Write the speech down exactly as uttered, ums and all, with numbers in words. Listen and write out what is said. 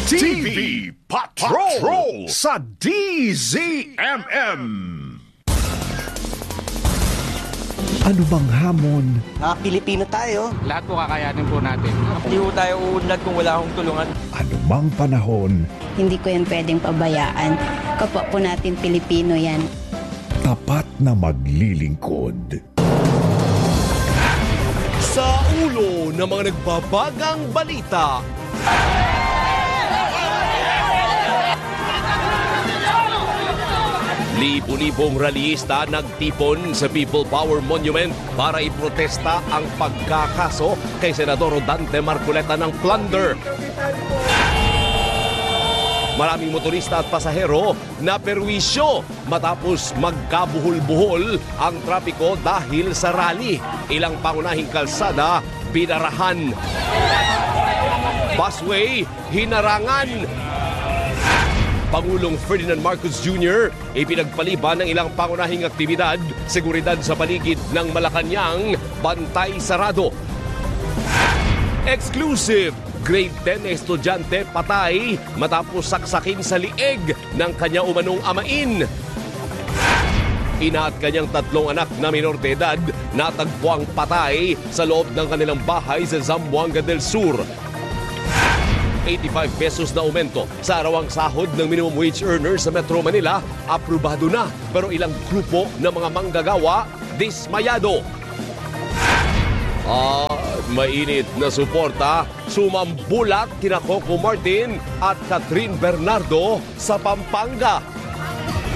T V Patrol, Patrol sa D Z M M. Ano bang hamon? Ah, Pilipino tayo. Lahat po kakayanin po natin. Hindi po tayo uunlad kung wala akong tulungan. Ano mang panahon? Hindi ko yan pwedeng pabayaan. Kapwa po natin Pilipino yan. Tapat na maglilingkod. Sa ulo ng mga nagbabagang balita. Libo-libong rallyista nagtipon sa People Power Monument para iprotesta ang pagkakaso kay Senador Dante Marcoleta ng plunder. Maraming motorista at pasahero na perwisyo matapos magkabuhol-buhol ang trapiko dahil sa rally. Ilang pangunahing kalsada binarahan. Busway hinarangan. Pangulong Ferdinand Marcos Junior ipinagpaliban ng ilang pangunahing aktibidad, seguridad sa paligid ng Malacanang, bantay sarado. Exclusive! Grade ten na estudyante patay matapos saksakin sa lieg ng kanya umanong amain. Ina at kanyang tatlong anak na minor de edad natagpuang patay sa loob ng kanilang bahay sa Zamboanga del Sur. eighty-five pesos na aumento sa arawang sahod ng minimum wage earners sa Metro Manila, aprobado na. Pero ilang grupo ng mga manggagawa, dismayado. At mainit na suporta, sumambulat kina Coco Martin at Catherine Bernardo sa Pampanga.